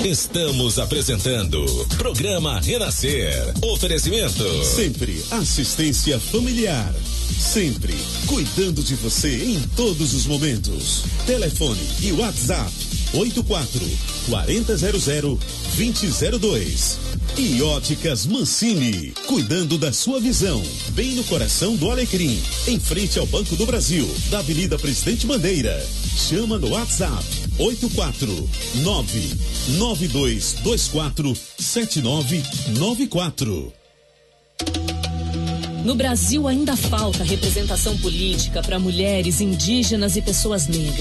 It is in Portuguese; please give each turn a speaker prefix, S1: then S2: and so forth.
S1: Estamos apresentando Programa Renascer. Oferecimento.
S2: Sempre assistência familiar. Sempre cuidando de você em todos os momentos. Telefone e WhatsApp 84-4000-2002. E Óticas Mancini, cuidando da sua visão, bem no coração do Alecrim, em frente ao Banco do Brasil, da Avenida Presidente Bandeira. Chama no WhatsApp 849-9224-7994.
S3: No Brasil ainda falta representação política para mulheres, indígenas e pessoas negras.